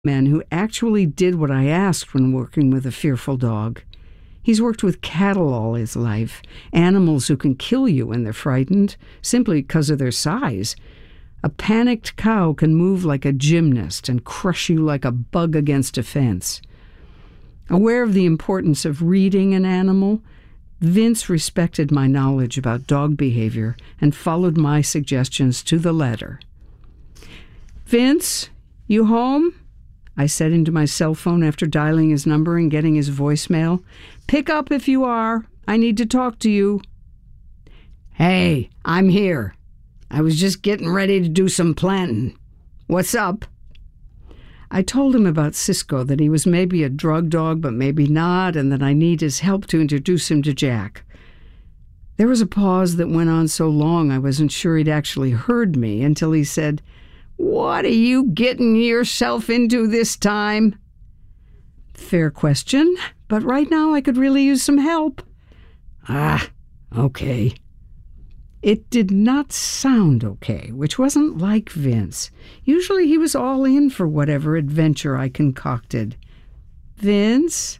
man who actually did what I asked when working with a fearful dog. He's worked with cattle all his life, animals who can kill you when they're frightened, simply because of their size. A panicked cow can move like a gymnast and crush you like a bug against a fence. Aware of the importance of reading an animal, Vince respected my knowledge about dog behavior and followed my suggestions to the letter. "Vince, you home?" I said into my cell phone after dialing his number and getting his voicemail. "Pick up if you are. I need to talk to you." "Hey, I'm here. I was just getting ready to do some planting. What's up?" I told him about Cisco, that he was maybe a drug dog, but maybe not, and that I need his help to introduce him to Jack. There was a pause that went on so long I wasn't sure he'd actually heard me until he said, "What are you getting yourself into this time?" "Fair question, but right now I could really use some help." "Ah, okay." It did not sound okay, which wasn't like Vince. Usually he was all in for whatever adventure I concocted. "Vince?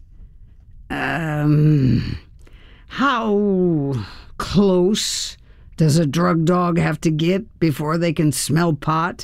How close does a drug dog have to get before they can smell pot?"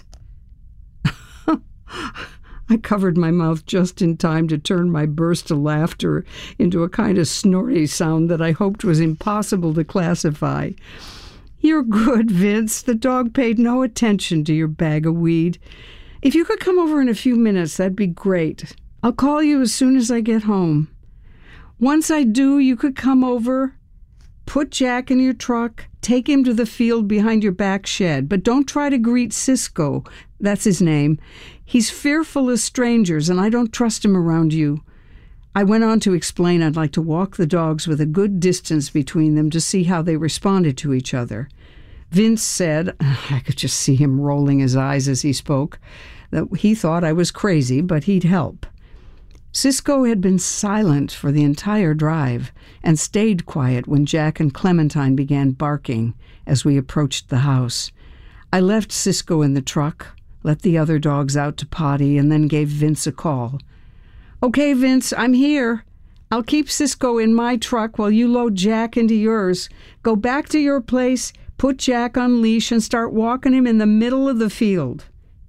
I covered my mouth just in time to turn my burst of laughter into a kind of snorty sound that I hoped was impossible to classify. "You're good, Vince. The dog paid no attention to your bag of weed. If you could come over in a few minutes, that'd be great. I'll call you as soon as I get home. Once I do, you could come over, put Jack in your truck, take him to the field behind your back shed, but don't try to greet Cisco. That's his name. He's fearful of strangers, and I don't trust him around you." I went on to explain I'd like to walk the dogs with a good distance between them to see how they responded to each other. Vince said, I could just see him rolling his eyes as he spoke, that he thought I was crazy, but he'd help. Cisco had been silent for the entire drive and stayed quiet when Jack and Clementine began barking as we approached the house. I left Cisco in the truck, let the other dogs out to potty, and then gave Vince a call. "Okay, Vince, I'm here. I'll keep Cisco in my truck while you load Jack into yours. Go back to your place, put Jack on leash, and start walking him in the middle of the field."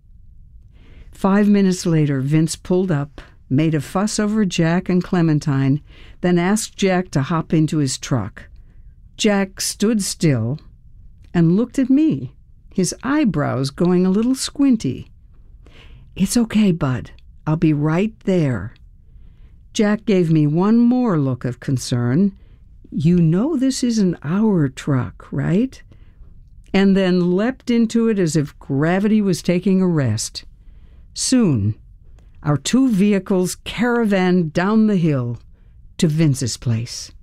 5 minutes later, Vince pulled up, made a fuss over Jack and Clementine, then asked Jack to hop into his truck. Jack stood still and looked at me, his eyebrows going a little squinty. "It's okay, bud. I'll be right there." Jack gave me one more look of concern. "You know this isn't our truck, right?" And then leapt into it as if gravity was taking a rest. Soon, our two vehicles caravanned down the hill to Vince's place.